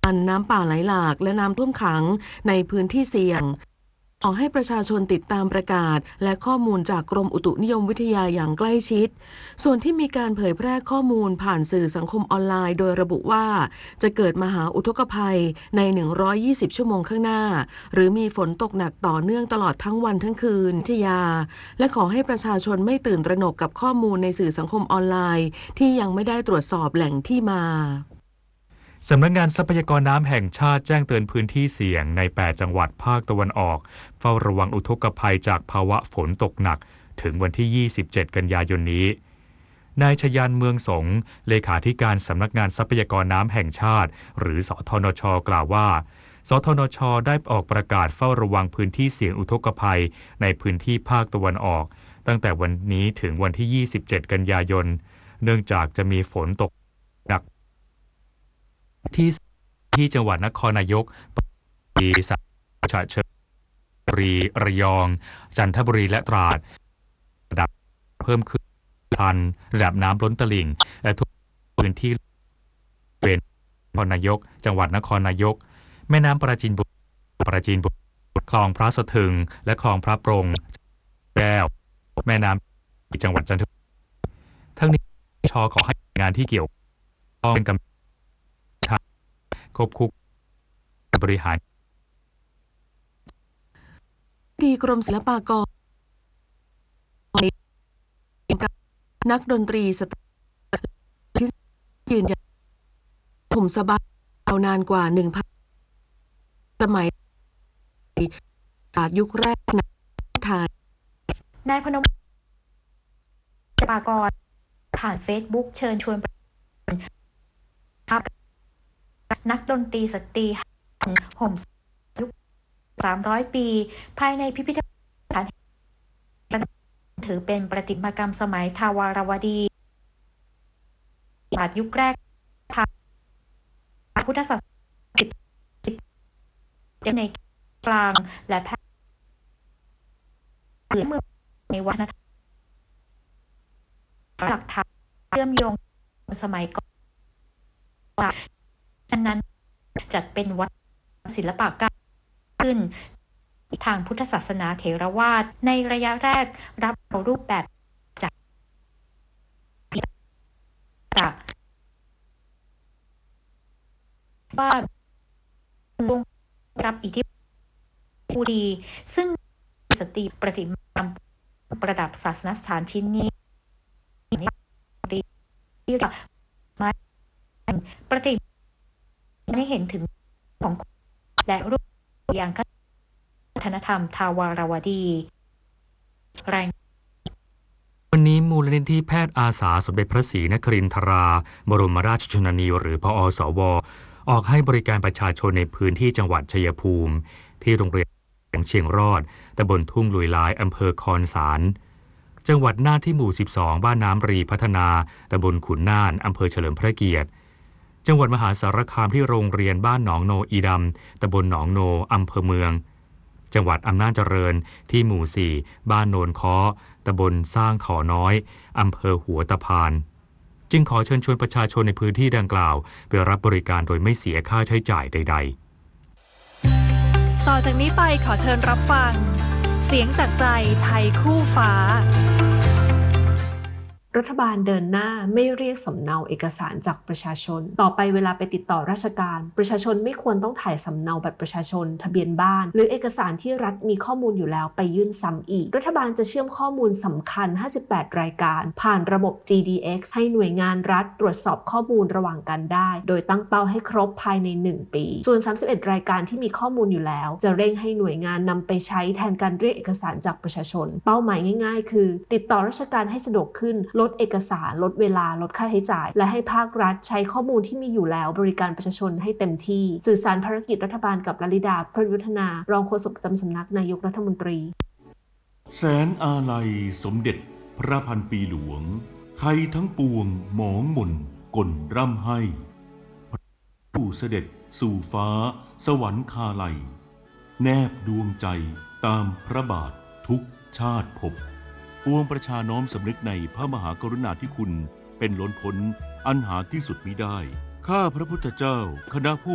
น้ำป่าไหลหลากและน้ำท่วมขังในพื้นที่เสี่ยงขอให้ประชาชนติดตามประกาศและข้อมูลจากกรมอุตุนิยมวิทยาอย่างใกล้ชิดส่วนที่มีการเผยแพร่ข้อมูลผ่านสื่อสังคมออนไลน์โดยระบุว่าจะเกิดมหาอุทกภัยใน120ชั่วโมงข้างหน้าหรือมีฝนตกหนักต่อเนื่องตลอดทั้งวันทั้งคืนวิทยาและขอให้ประชาชนไม่ตื่นตระหนกกับข้อมูลในสื่อสังคมออนไลน์ที่ยังไม่ได้ตรวจสอบแหล่งที่มาสำนักงานทรัพยากรน้ำแห่งชาติแจ้งเตือนพื้นที่เสี่ยงใน8จังหวัดภาคตะวันออกเฝ้าระวังอุทกภัยจากภาวะฝนตกหนักถึงวันที่27กันยายนนี้นายชยันเมืองสงเลขาธิการสำนักงานทรัพยากรน้ำแห่งชาติหรือสทนชกล่าวว่าสทนชได้ออกประกาศเฝ้าระวังพื้นที่เสี่ยงอุทกภัยในพื้นที่ภาคตะวันออกตั้งแต่วันนี้ถึงวันที่27กันยายนเนื่องจากจะมีฝนตกหนักที่จังหวัดนครนายกปีฉะเชิงเทราระยองจันทบุรีและตราดระดับเพิ่มขึ้นระดับน้ำล้นตลิ่งและทุกพื้นที่เป็นนครนายกจังหวัดนครนายกแม่น้ำปราจีนบุรีคลองพระสะทึงและคลองพระปรงแก้วแม่น้ำจังหวัดจันทบุรีทั้งนี้ขอให้งานที่เกี่ยวข้องเป็นกำควบคุมบริหารดีกรมศิลปากรนักดนตรีสตริงที่ยืนยันผมสบายยาวนานกว่า 1,000 สมัยยุคแรกในไทยนายพนมศิลปากรผ่านเฟซบุ๊กเชิญชวนนักดนตรีสตรีห่มยุค300 ปีภายในพิพิธภัณฑ์ถือเป็นประติมากรรมสมัยทวารวดียุคแรกพุทธศาสนาในกลางและแพร่เมืองในวัฒนธรรมหลักฐานเชื่อมโยงสมัยก่อนนั้นจัดเป็นวัดศิลปกรรมขึ้นทางพุทธศาสนาเถรวาทในระยะแรกรับเอารูปแบบจากว่ารับอิทธิพลบุรีซึ่งสตรีประติมากรรมประดับศาสนสถานชิ้นนี้ที่มาประติให้เห็นถึงของและรูปอย่างวัฒนธรรมทวารวดีวันนี้มูลนิธิแพทย์อาสาสมเด็จพระศรีนครินทราบรมราชชนนีหรือพอสวออกให้บริการประชาชนในพื้นที่จังหวัดชัยภูมิที่โรงเรียนเชียงรอดตำบลทุ่งลุยลายอำเภอคอนสารจังหวัดน่านที่หมู่12บ้านน้ำรีพัฒนาตำบลขุนน่านอำเภอเฉลิมพระเกียรติจังหวัดมหาสารคามที่โรงเรียนบ้านหนองโนอีดำตำบลหนองโนอำเภอเมืองจังหวัดอำนาจเจริญที่หมู่4บ้านโนนค้อตำบลสร้างขอน้อยอำเภอหัวตะพานจึงขอเชิญชวนประชาชนในพื้นที่ดังกล่าวไปรับบริการโดยไม่เสียค่าใช้จ่ายใดๆต่อจากนี้ไปขอเชิญรับฟังเสียงจากใจไทยคู่ฟ้ารัฐบาลเดินหน้าไม่เรียกสำเนาเอกสารจากประชาชนต่อไปเวลาไปติดต่อราชการประชาชนไม่ควรต้องถ่ายสำเนาบัตรประชาชนทะเบียนบ้านหรือเอกสารที่รัฐมีข้อมูลอยู่แล้วไปยื่นซ้ำอีกรัฐบาลจะเชื่อมข้อมูลสำคัญ58รายการผ่านระบบ GDX ให้หน่วยงานรัฐตรวจสอบข้อมูลระหว่างกันได้โดยตั้งเป้าให้ครบภายใน1ปีส่วน31รายการที่มีข้อมูลอยู่แล้วจะเร่งให้หน่วยงานนำไปใช้แทนการเรียกเอกสารจากประชาชนเป้าหมายง่ายๆคือติดต่อราชการให้สะดวกขึ้นลดเอกสารลดเวลาลดค่าใช้จ่ายและให้ภาครัฐใช้ข้อมูลที่มีอยู่แล้วบริการประชาชนให้เต็มที่สื่อสารภารกิจรัฐบาลกับลลิดา พรหมยุทธนารองโฆษกประจำสำนักนายกรัฐมนตรีแสนอาลัยสมเด็จพระพันปีหลวงไทยทั้งปวงหมองหม่นก่นร่ำให้ผู้เสด็จสู่ฟ้าสวรรคาลัยแนบดวงใจตามพระบาททุกชาติภพปวงประชาน้อมสำนึกในพระมหากรุณาธิคุณเป็นล้นพ้นอันหาที่สุดมิได้ข้าพระพุทธเจ้าคณะผู้